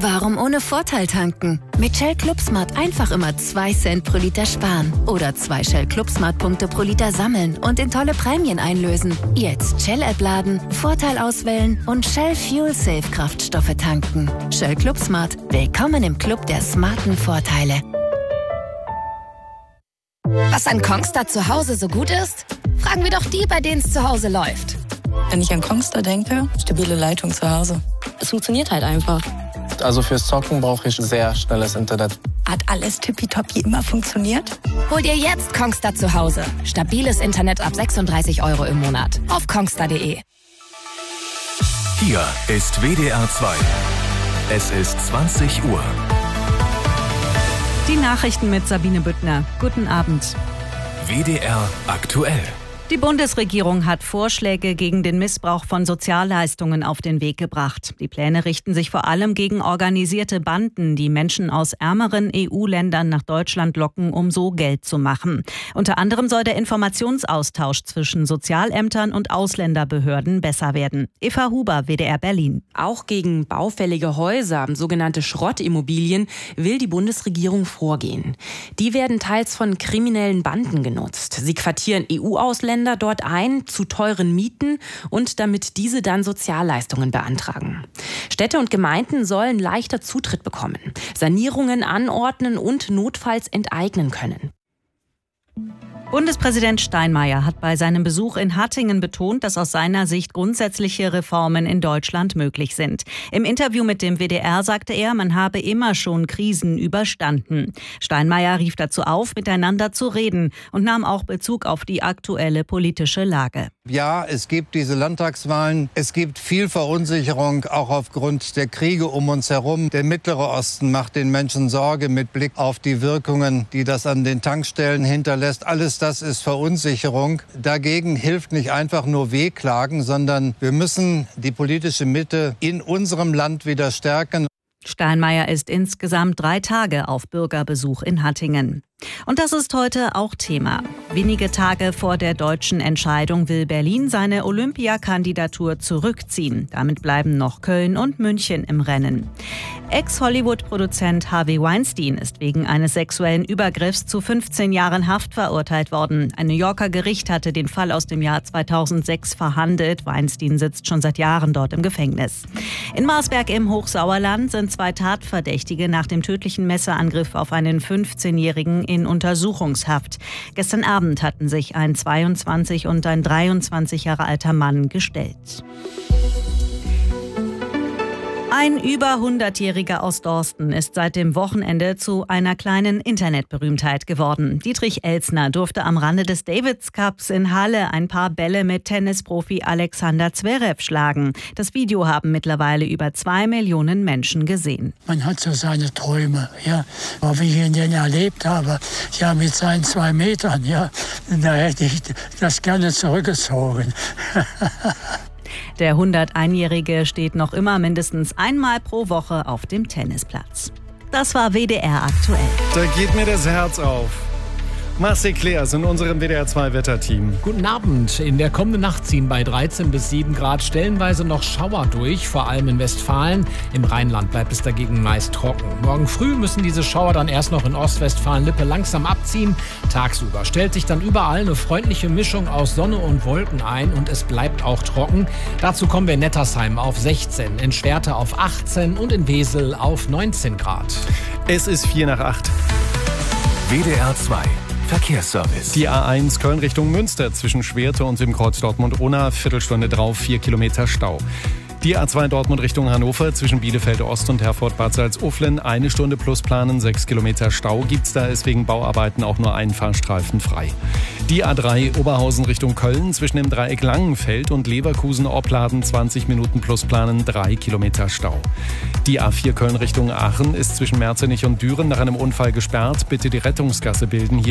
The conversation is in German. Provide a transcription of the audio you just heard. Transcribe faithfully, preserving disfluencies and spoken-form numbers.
Warum ohne Vorteil tanken? Mit Shell ClubSmart einfach immer zwei Cent pro Liter sparen. Oder zwei Shell ClubSmart-Punkte pro Liter sammeln und in tolle Prämien einlösen. Jetzt Shell-App laden, Vorteil auswählen und Shell Fuel Safe Kraftstoffe tanken. Shell ClubSmart. Willkommen im Club der smarten Vorteile. Was an Kongstar zu Hause so gut ist? Fragen wir doch die, bei denen es zu Hause läuft. Wenn ich an Kongstar denke, stabile Leitung zu Hause. Es funktioniert halt einfach. Also fürs Zocken brauche ich sehr schnelles Internet. Hat alles tippitoppi immer funktioniert? Hol dir jetzt Kongstar zu Hause. Stabiles Internet ab sechsunddreißig Euro im Monat. Auf kongstar punkt de. Hier ist W D R zwei. Es ist zwanzig Uhr. Die Nachrichten mit Sabine Büttner. Guten Abend. W D R aktuell. Die Bundesregierung hat Vorschläge gegen den Missbrauch von Sozialleistungen auf den Weg gebracht. Die Pläne richten sich vor allem gegen organisierte Banden, die Menschen aus ärmeren E U-Ländern nach Deutschland locken, um so Geld zu machen. Unter anderem soll der Informationsaustausch zwischen Sozialämtern und Ausländerbehörden besser werden. Eva Huber, W D R Berlin. Auch gegen baufällige Häuser, sogenannte Schrottimmobilien, will die Bundesregierung vorgehen. Die werden teils von kriminellen Banden genutzt. Sie quartieren E U-Ausländer dort ein, zu teuren Mieten und damit diese dann Sozialleistungen beantragen. Städte und Gemeinden sollen leichter Zutritt bekommen, Sanierungen anordnen und notfalls enteignen können. Bundespräsident Steinmeier hat bei seinem Besuch in Hattingen betont, dass aus seiner Sicht grundsätzliche Reformen in Deutschland möglich sind. Im Interview mit dem W D R sagte er, man habe immer schon Krisen überstanden. Steinmeier rief dazu auf, miteinander zu reden und nahm auch Bezug auf die aktuelle politische Lage. Ja, es gibt diese Landtagswahlen. Es gibt viel Verunsicherung, auch aufgrund der Kriege um uns herum. Der Mittlere Osten macht den Menschen Sorge mit Blick auf die Wirkungen, die das an den Tankstellen hinterlässt. Alles das ist Verunsicherung. Dagegen hilft nicht einfach nur Wehklagen, sondern wir müssen die politische Mitte in unserem Land wieder stärken. Steinmeier ist insgesamt drei Tage auf Bürgerbesuch in Hattingen. Und das ist heute auch Thema. Wenige Tage vor der deutschen Entscheidung will Berlin seine Olympiakandidatur zurückziehen. Damit bleiben noch Köln und München im Rennen. Ex-Hollywood-Produzent Harvey Weinstein ist wegen eines sexuellen Übergriffs zu fünfzehn Jahren Haft verurteilt worden. Ein New Yorker Gericht hatte den Fall aus dem Jahr zweitausendsechs verhandelt. Weinstein sitzt schon seit Jahren dort im Gefängnis. In Marsberg im Hochsauerland sind zwei Tatverdächtige nach dem tödlichen Messerangriff auf einen fünfzehnjährigen in Untersuchungshaft. Gestern Abend hatten sich ein zweiundzwanzig und ein dreiundzwanzig Jahre alter Mann gestellt. Ein über hundertjähriger aus Dorsten ist seit dem Wochenende zu einer kleinen Internetberühmtheit geworden. Dietrich Elsner durfte am Rande des Davis Cups in Halle ein paar Bälle mit Tennisprofi Alexander Zverev schlagen. Das Video haben mittlerweile über zwei Millionen Menschen gesehen. Man hat so seine Träume, ja. Aber wie ich ihn denn erlebt habe, ja, mit seinen zwei Metern, ja, da hätte ich das gerne zurückgezogen. Der hunderteinjährige steht noch immer mindestens einmal pro Woche auf dem Tennisplatz. Das war W D R aktuell. Da geht mir das Herz auf. Marcel Kleers in unserem W D R zwei Wetterteam. Guten Abend. In der kommenden Nacht ziehen bei dreizehn bis sieben Grad stellenweise noch Schauer durch, vor allem in Westfalen. Im Rheinland bleibt es dagegen meist trocken. Morgen früh müssen diese Schauer dann erst noch in Ostwestfalen-Lippe langsam abziehen. Tagsüber stellt sich dann überall eine freundliche Mischung aus Sonne und Wolken ein und es bleibt auch trocken. Dazu kommen wir in Nettersheim auf sechzehn, in Schwerte auf achtzehn und in Wesel auf neunzehn Grad. Es ist vier nach acht. W D R zwei. Verkehrsservice. Die A eins Köln Richtung Münster zwischen Schwerte und dem Kreuz Dortmund-Unna, Viertelstunde drauf, vier Kilometer Stau. Die A zwei Dortmund Richtung Hannover zwischen Bielefeld Ost und Herford-Bad Salzuflen, eine Stunde plus planen, sechs Kilometer Stau gibt's da, ist wegen Bauarbeiten auch nur ein Fahrstreifen frei. Die A drei Oberhausen Richtung Köln zwischen dem Dreieck Langenfeld und Leverkusen-Opladen, zwanzig Minuten plus planen, drei Kilometer Stau. Die A vier Köln Richtung Aachen ist zwischen Merzenich und Düren nach einem Unfall gesperrt, bitte die Rettungsgasse bilden hier.